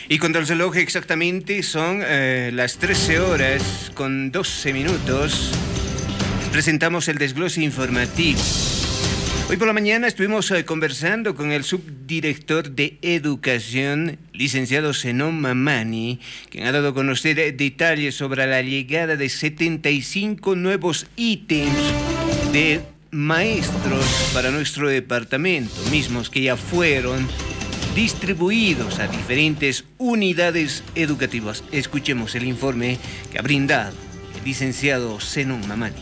Y cuando el reloj exactamente son las 13 horas con 12 minutos, presentamos el desglose informativo. Hoy por la mañana estuvimos conversando con el subdirector de Educación, licenciado Zenón Mamani, quien ha dado a conocer detalles sobre la llegada de 75 nuevos ítems de maestros para nuestro departamento, mismos que ya fueron distribuidos a diferentes unidades educativas. Escuchemos el informe que ha brindado el licenciado Zenón Mamani.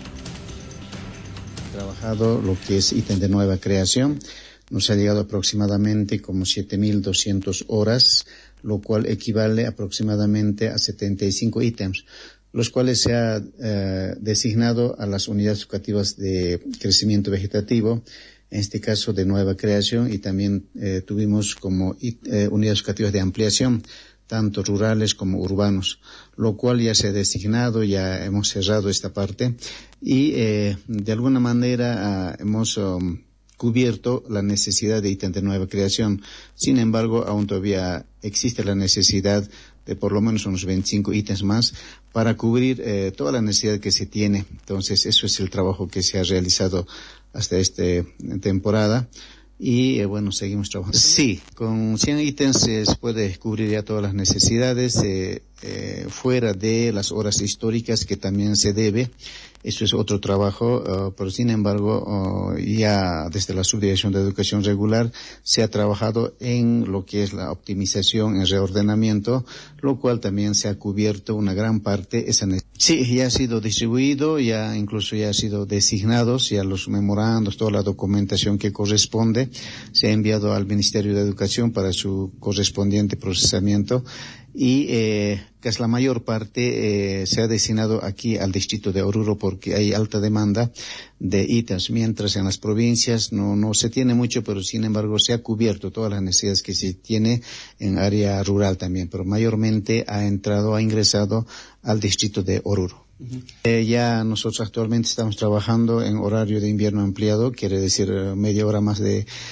Trabajado lo que es ítem de nueva creación, nos ha llegado aproximadamente como 7.200 horas, lo cual equivale aproximadamente a 75 ítems, los cuales se ha designado a las unidades educativas de crecimiento vegetativo, en este caso de nueva creación, y también tuvimos como unidades educativas de ampliación, tanto rurales como urbanos, lo cual ya se ha designado, ya hemos cerrado esta parte y de alguna manera hemos cubierto la necesidad de ítem de nueva creación. Sin embargo, aún todavía existe la necesidad de por lo menos unos 25 ítems más para cubrir toda la necesidad que se tiene. Entonces, eso es el trabajo que se ha realizado hasta esta temporada. Y bueno, seguimos trabajando. Sí, con 100 ítems se puede cubrir ya todas las necesidades fuera de las horas históricas que también se debe. Eso es otro trabajo, pero sin embargo, ya desde la Subdirección de Educación Regular se ha trabajado en lo que es la optimización, el reordenamiento, lo cual también se ha cubierto una gran parte esa necesidad. Sí, ya ha sido distribuido, ya incluso ya ha sido designados, ya los memorandos, toda la documentación que corresponde, se ha enviado al Ministerio de Educación para su correspondiente procesamiento. Y casi la mayor parte se ha destinado aquí al distrito de Oruro porque hay alta demanda de ítems, mientras en las provincias no se tiene mucho, pero sin embargo se ha cubierto todas las necesidades que se tiene en área rural también, pero mayormente ha ingresado al distrito de Oruro. Ya nosotros actualmente estamos trabajando en horario de invierno ampliado, quiere decir media hora más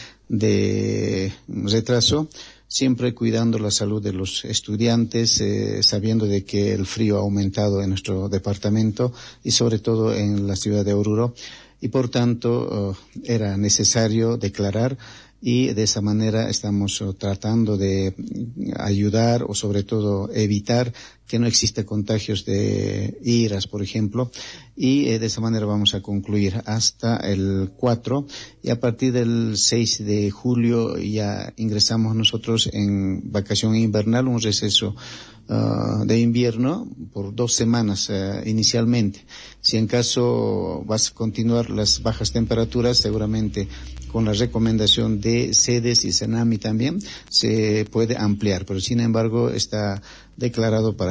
de retraso, siempre cuidando la salud de los estudiantes, sabiendo de que el frío ha aumentado en nuestro departamento y sobre todo en la ciudad de Oruro, y por tanto era necesario declarar, y de esa manera estamos tratando de ayudar o sobre todo evitar que no exista contagios de IRAS, por ejemplo, y de esa manera vamos a concluir hasta el 4, y a partir del 6 de julio ya ingresamos nosotros en vacación invernal, un receso de invierno por 2 semanas inicialmente. Si en caso vas a continuar las bajas temperaturas, seguramente con la recomendación de SEDES y CENAMI también se puede ampliar, pero sin embargo está declarado para